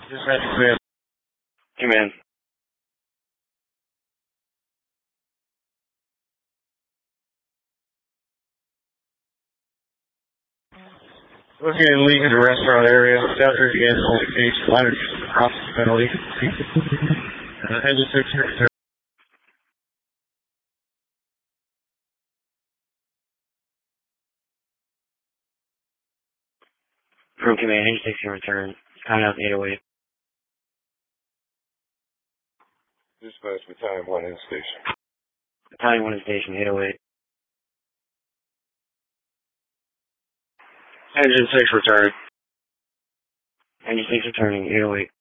Dispatch command. Command. Located leak in the restaurant area. South again, location, minor hospitality. Engine 6. From command, engine 6 in return. Contact 808. Dispatch battalion 1 in station. Battalion 1 in station, 808. Engine 6 return. Engine 6 returning, 808.